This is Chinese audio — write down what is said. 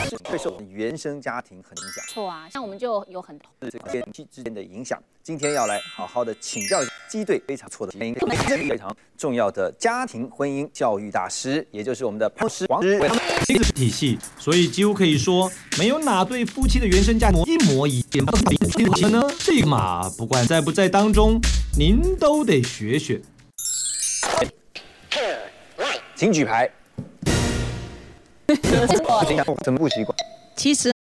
会受原生家庭很影响。 错啊，像我们就有很多这个夫妻之间的影响。今天要来好好的请教基队非常错的原因，非常重要的家庭婚姻教育大师，也就是我们的潘师王师。 体系，所以几乎可以说，没有哪对夫妻的原生家庭一模一样。呢，这个嘛，不管在不在当中，您都得学学。 请举牌。怎么不习惯？ 其实